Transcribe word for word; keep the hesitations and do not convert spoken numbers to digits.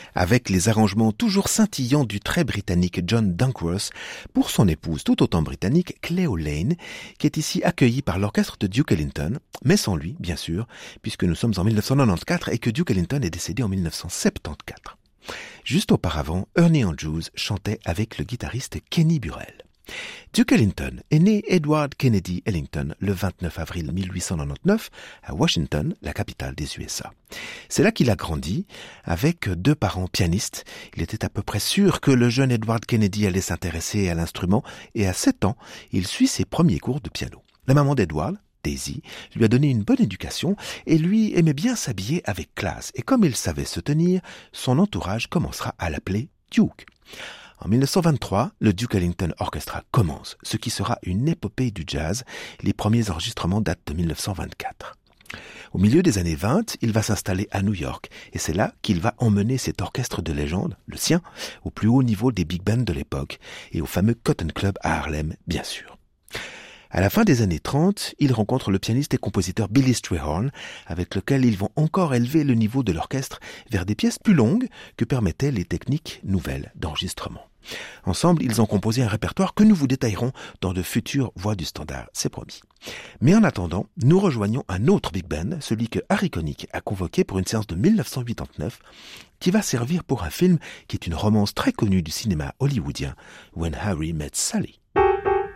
avec les arrangements toujours scintillants du très britannique John Dunkworth pour son épouse tout autant britannique Cleo Laine, qui est ici accueillie par l'orchestre de Duke Ellington, mais sans lui, bien sûr, puisque nous sommes en dix-neuf cent quatre-vingt-quatorze et que Duke Ellington est décédé en dix-neuf cent soixante-quatorze. Juste auparavant, Ernie Andrews chantait avec le guitariste Kenny Burrell. Duke Ellington est né Edward Kennedy Ellington le vingt-neuf avril mille huit cent quatre-vingt-dix-neuf à Washington, la capitale des U S A. C'est là qu'il a grandi avec deux parents pianistes. Il était à peu près sûr que le jeune Edward Kennedy allait s'intéresser à l'instrument et à sept ans, il suit ses premiers cours de piano. La maman d'Edward, Daisy, lui a donné une bonne éducation et lui aimait bien s'habiller avec classe. Et comme il savait se tenir, son entourage commencera à l'appeler Duke. En dix-neuf cent vingt-trois, le Duke Ellington Orchestra commence, ce qui sera une épopée du jazz. Les premiers enregistrements datent de dix-neuf cent vingt-quatre. Au milieu des années vingt, il va s'installer à New York et c'est là qu'il va emmener cet orchestre de légende, le sien, au plus haut niveau des big bands de l'époque et au fameux Cotton Club à Harlem, bien sûr. À la fin des années trente, il rencontre le pianiste et compositeur Billy Strayhorn, avec lequel ils vont encore élever le niveau de l'orchestre vers des pièces plus longues que permettaient les techniques nouvelles d'enregistrement. Ensemble, ils ont composé un répertoire que nous vous détaillerons dans de futures voix du standard, c'est promis. Mais en attendant, nous rejoignons un autre big band, celui que Harry Connick a convoqué pour une séance de dix-neuf cent quatre-vingt-neuf, qui va servir pour un film qui est une romance très connue du cinéma hollywoodien, When Harry Met Sally.